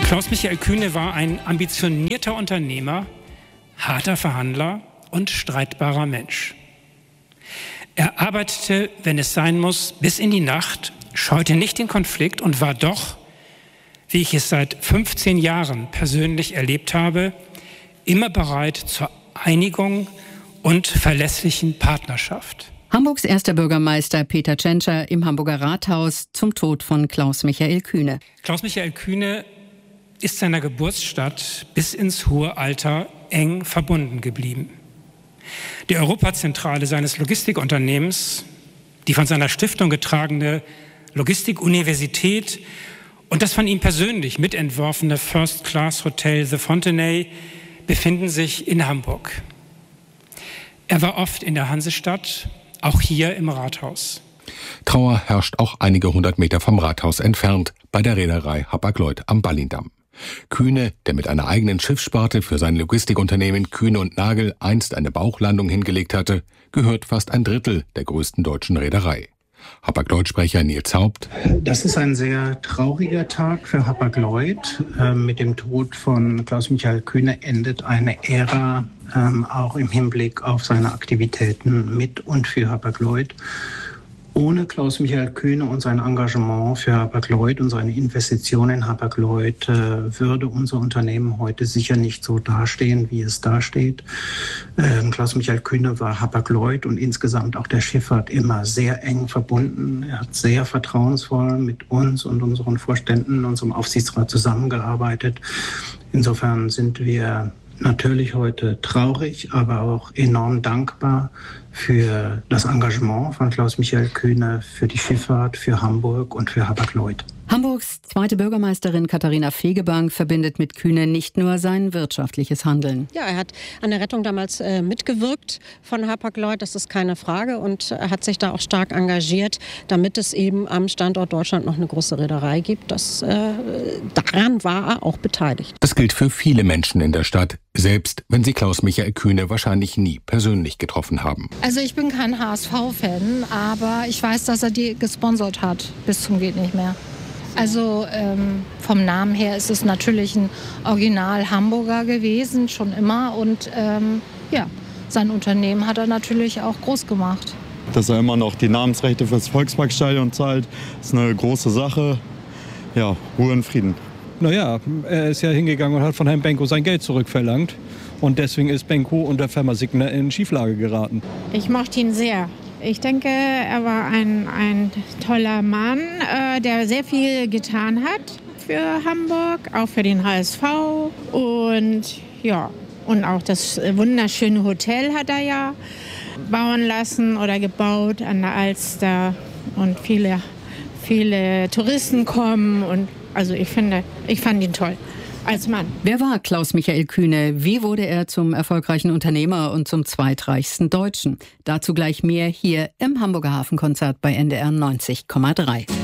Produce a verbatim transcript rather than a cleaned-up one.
Klaus-Michael Kühne war ein ambitionierter Unternehmer, harter Verhandler und streitbarer Mensch. Er arbeitete, wenn es sein muss, bis in die Nacht, scheute nicht den Konflikt und war doch, wie ich es seit fünfzehn Jahren persönlich erlebt habe, immer bereit zur Einigung und verlässlichen Partnerschaft. Hamburgs erster Bürgermeister Peter Tschentscher im Hamburger Rathaus zum Tod von Klaus-Michael Kühne. Klaus-Michael Kühne ist seiner Geburtsstadt bis ins hohe Alter eng verbunden geblieben. Die Europazentrale seines Logistikunternehmens, die von seiner Stiftung getragene Logistikuniversität und das von ihm persönlich mitentworfene First-Class-Hotel The Fontenay befinden sich in Hamburg. Er war oft in der Hansestadt, auch hier im Rathaus. Trauer herrscht auch einige hundert Meter vom Rathaus entfernt, bei der Reederei Hapag-Lloyd am Ballindamm. Kühne, der mit einer eigenen Schiffssparte für sein Logistikunternehmen Kühne und Nagel einst eine Bauchlandung hingelegt hatte, gehört fast ein Drittel der größten deutschen Reederei. Hapag-Lloyd-Sprecher Nils Haupt. Das ist ein sehr trauriger Tag für Hapag-Lloyd. Ähm, mit dem Tod von Klaus-Michael Kühne endet eine Ära, ähm, auch im Hinblick auf seine Aktivitäten mit und für Hapag-Lloyd. Ohne Klaus-Michael Kühne und sein Engagement für Hapag-Lloyd und seine Investition in Hapag-Lloyd äh, würde unser Unternehmen heute sicher nicht so dastehen, wie es dasteht. Ähm, Klaus-Michael Kühne war Hapag-Lloyd und insgesamt auch der Schifffahrt immer sehr eng verbunden. Er hat sehr vertrauensvoll mit uns und unseren Vorständen, unserem Aufsichtsrat zusammengearbeitet. Insofern sind wir natürlich heute traurig, aber auch enorm dankbar für das Engagement von Klaus-Michael Kühne, für die Schifffahrt, für Hamburg und für Hapag-Lloyd. Hamburgs zweite Bürgermeisterin Katharina Fegebank verbindet mit Kühne nicht nur sein wirtschaftliches Handeln. Ja, er hat an der Rettung damals äh, mitgewirkt von Hapag-Lloyd, das ist keine Frage, und er hat sich da auch stark engagiert, damit es eben am Standort Deutschland noch eine große Reederei gibt. Das, äh, daran war er auch beteiligt. Das gilt für viele Menschen in der Stadt, selbst wenn sie Klaus-Michael Kühne wahrscheinlich nie persönlich getroffen haben. Also ich bin kein H S V-Fan, aber ich weiß, dass er die gesponsert hat, bis zum geht nicht mehr. Also ähm, vom Namen her ist es natürlich ein Original-Hamburger gewesen, schon immer. Und ähm, ja, sein Unternehmen hat er natürlich auch groß gemacht. Dass er immer noch die Namensrechte fürs Volksparkstadion zahlt, ist eine große Sache. Ja, Ruhe und Frieden. Naja, er ist ja hingegangen und hat von Herrn Benko sein Geld zurückverlangt. Und deswegen ist Benko und der Firma Signa in Schieflage geraten. Ich mochte ihn sehr. Ich denke, er war ein, ein toller Mann, äh, der sehr viel getan hat für Hamburg, auch für den H S V. Und ja, und auch das wunderschöne Hotel hat er ja bauen lassen oder gebaut an der Alster. Und viele, viele Touristen kommen. Und also ich finde, ich fand ihn toll. Als Mann. Wer war Klaus-Michael Kühne? Wie wurde er zum erfolgreichen Unternehmer und zum zweitreichsten Deutschen? Dazu gleich mehr hier im Hamburger Hafenkonzert bei N D R neunzig Komma drei.